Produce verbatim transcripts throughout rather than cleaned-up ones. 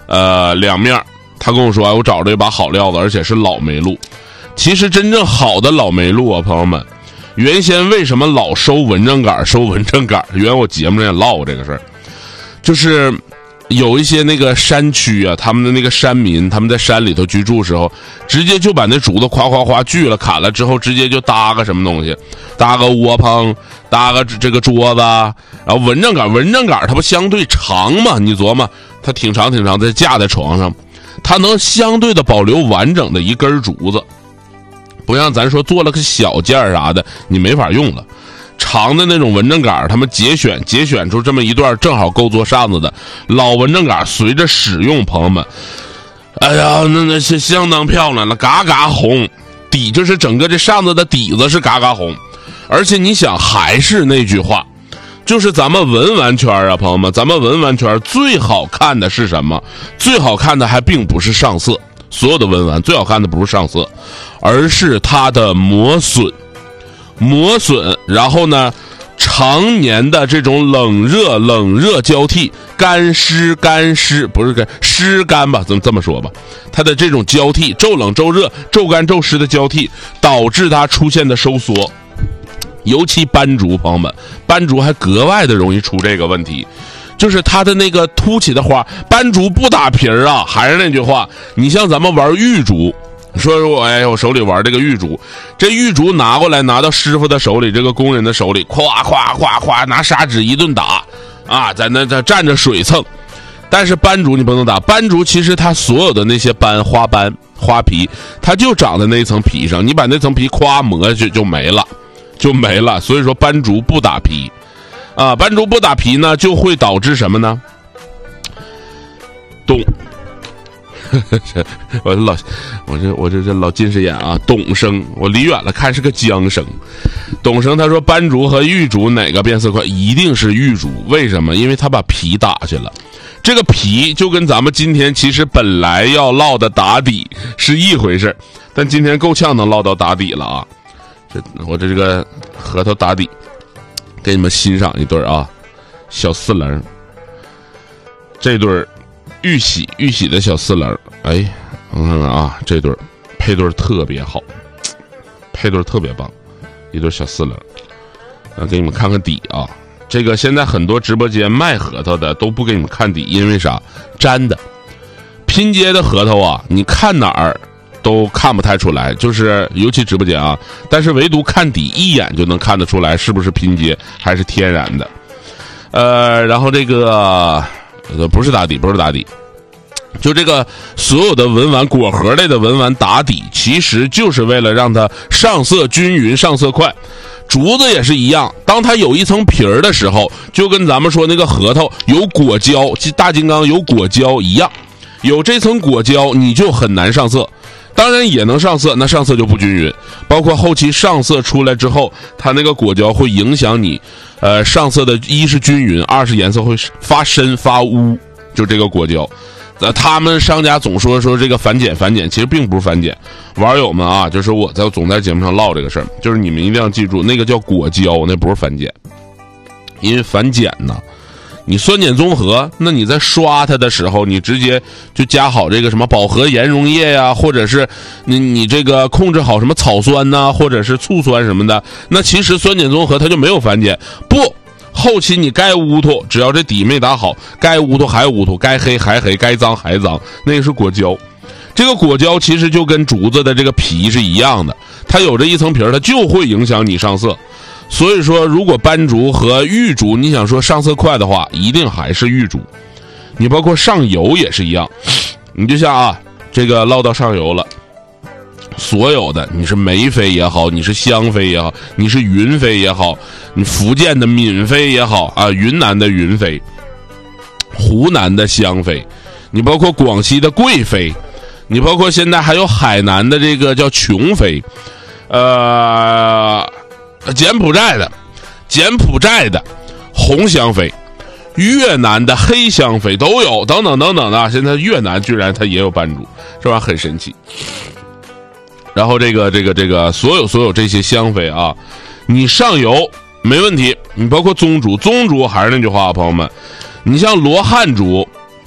呃，两面。他跟我说，哎，我找着一把好料子，而且是老梅鹿。其实真正好的老梅鹿啊，朋友们，原先为什么老收蚊帐杆收蚊帐杆？原来我节目上也唠过这个事儿，就是有一些那个山区啊，他们的那个山民，他们在山里头居住的时候，直接就把那竹子夸夸夸锯了砍了之后，直接就搭个什么东西，搭个窝棚，搭个这个桌子，然后蚊帐杆，蚊帐杆它不相对长嘛？你琢磨，它挺长挺长，再架在床上，它能相对的保留完整的一根竹子。不像咱说做了个小件儿啥的，你没法用了。长的那种蚊帐杆，他们节选节选出这么一段正好够做扇子的老蚊帐杆，随着使用，朋友们，哎呀，那那是相当漂亮了，嘎嘎红，底就是整个这扇子的底子是嘎嘎红，而且你想，还是那句话，就是咱们文玩圈啊，朋友们，咱们文玩圈最好看的是什么？最好看的还并不是上色。所有的文玩最好看的不是上色，而是它的磨损，磨损，然后呢，常年的这种冷热冷热交替，干湿干湿，不是干湿干吧？咱们这么说吧，它的这种交替，骤冷骤热、骤干骤湿的交替，导致它出现的收缩。尤其斑竹，朋友们，斑竹还格外的容易出这个问题。就是它的那个凸起的花，斑竹不打皮儿啊！还是那句话，你像咱们玩玉竹，说说我哎，我手里玩这个玉竹，这玉竹拿过来，拿到师傅的手里，这个工人的手里，咵咵咵咵，拿砂纸一顿打，啊，在那在蘸着水蹭。但是斑竹你不能打，斑竹其实它所有的那些斑、花斑、花皮，它就长在那一层皮上，你把那层皮咵磨下去就没了，就没了。所以说斑竹不打皮。啊，斑竹不打皮呢，就会导致什么呢？懂，我老，我这我这这老近视眼啊，董生，我离远了看是个江生。董生他说，斑竹和玉竹哪个变色快？一定是玉竹，为什么？因为他把皮打去了。这个皮就跟咱们今天其实本来要唠的打底是一回事，但今天够呛能唠到打底了啊！这我这这个核桃打底。给你们欣赏一对啊，小四棱，这对玉玺玉玺的小四棱，哎，我看看啊，这对配对特别好，配对特别棒，一对小四棱，啊，给你们看看底啊。这个现在很多直播间卖核桃的都不给你们看底，因为啥？粘的，拼接的核桃啊，你看哪儿都看不太出来，就是尤其直播间啊，但是唯独看底一眼就能看得出来是不是拼接还是天然的。呃，然后这个不是打底，不是打底，就这个所有的文玩果核类的文玩打底，其实就是为了让它上色均匀、上色快。竹子也是一样，当它有一层皮儿的时候，就跟咱们说那个核桃有果胶，大金刚有果胶一样，有这层果胶你就很难上色。当然也能上色，那上色就不均匀，包括后期上色出来之后，它那个果胶会影响你，呃，上色的一是均匀，二是颜色会发深发乌，就这个果胶。呃，他们商家总说说这个反碱反碱，其实并不是反碱。网友们啊，就是我在总在节目上唠这个事儿，就是你们一定要记住，那个叫果胶，那不是反碱，因为反碱呢。你酸碱中和，那你在刷它的时候，你直接就加好这个什么饱和盐溶液呀，或者是你你这个控制好什么草酸呐，或者是醋酸什么的，那其实酸碱中和它就没有反碱。不，后期你该污涂，只要这底没打好，该污涂还污涂，该黑还黑，该脏还脏，那个是果胶。这个果胶其实就跟竹子的这个皮是一样的，它有这一层皮儿，它就会影响你上色。所以说，如果斑竹和玉竹，你想说上色快的话，一定还是玉竹。你包括上油也是一样，你就像啊，这个唠到上游了，所有的你是梅妃也好，你是香妃也好，你是云妃也好，你福建的闽妃也好啊，云南的云妃，湖南的香妃，你包括广西的贵妃，你包括现在还有海南的这个叫琼妃，呃。柬埔寨的柬埔寨的红香妃，越南的黑香妃都有，等等等等的。现在越南居然它也有斑竹，是吧？很神奇。然后这个这个这个所有所有这些香妃啊，你上游没问题，你包括棕竹，棕竹还是那句话，朋友们，你像罗汉竹，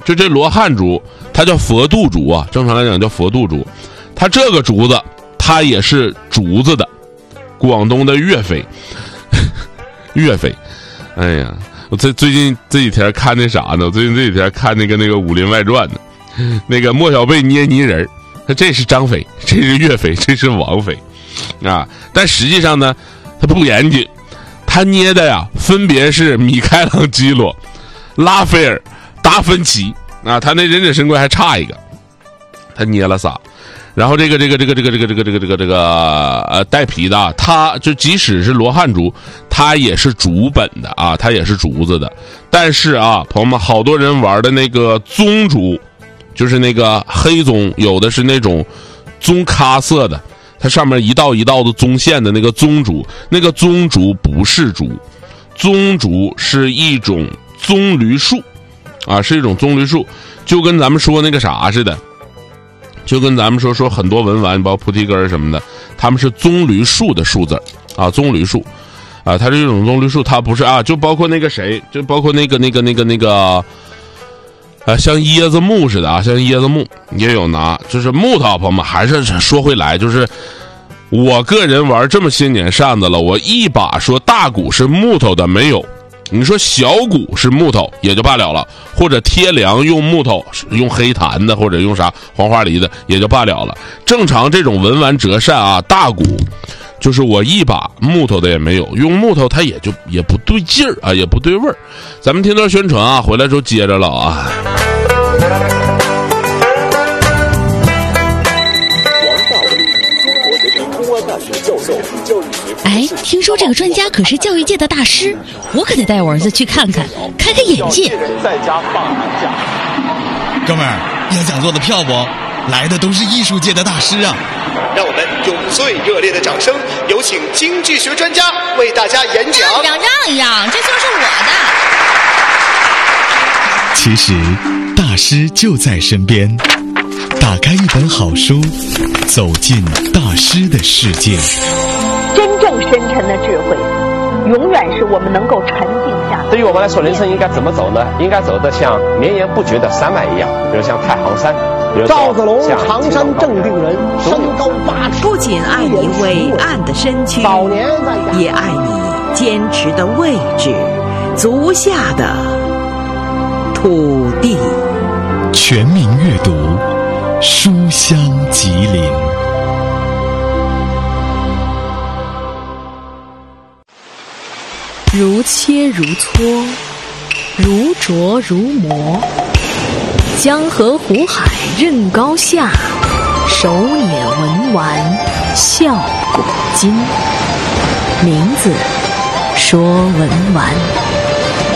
就这罗汉竹，它叫佛度竹啊，正常来讲叫佛度竹。它这个竹子，它也是竹子的，广东的岳飞，岳飞。哎呀，我最最近这几天看那啥呢？我最近这几天看那个那个《武林外传》呢，那个莫小贝捏泥人，他这是张飞，这是岳飞，这是王菲，啊！但实际上呢，他不严谨，他捏的呀，分别是米开朗基罗、拉斐尔、达芬奇啊，他那忍者神龟还差一个，他捏了仨。然后这个这个这个这个这个这个这个这个这个呃带皮的，它就即使是罗汉竹，它也是竹本的啊，它也是竹子的。但是啊，朋友们，好多人玩的那个棕竹，就是那个黑棕，有的是那种棕咖色的，它上面一道一道的棕线的那个棕竹，那个棕竹不是竹，棕竹是一种棕榈树，啊，是一种棕榈树，就跟咱们说那个啥似的。就跟咱们说说很多文玩，包括菩提根什么的，他们是棕榈树的树字啊，棕榈树，啊，它是一种棕榈树，它不是啊，就包括那个谁，就包括那个那个那个那个，呃，像椰子木似的啊，像椰子木也有拿，就是木头，朋友们还是说回来，就是我个人玩这么些年扇子了，我一把说大鼓是木头的没有。你说小鼓是木头也就罢了了，或者贴梁用木头，用黑檀的或者用啥黄花梨的也就罢了了。正常这种文玩折扇啊，大鼓就是我一把木头的也没有，用木头它也就也不对劲儿啊，也不对味儿。咱们听段宣传啊，回来之后接着了啊。 哎，听说这个专家可是教育界的大师，我可得带我儿子去看看，开开眼界。 在家放寒假， 哥们儿，演讲做的票不？来的都是艺术界的大师啊！ 让我们用最热烈的掌声，有请经济学专家为大家演讲。 让一让，让一让，这就是我的。其实，大师就在身边。打开一本好书，走进大师的世界。 真正深沉的智慧，永远是我们能够沉静下来。 对于我们来说，人生应该怎么走呢？应该走得像绵延不绝的山脉一样，比如像太行山，比如赵子龙，常山正定人，身高八尺， 不仅爱你伟岸的身躯， 早年在也爱你坚持的位置，足下的土地。 全民阅读，书香吉林。 如切如磋，如琢如磨，江河湖海任高下，手捻文玩笑古今。名字说文玩。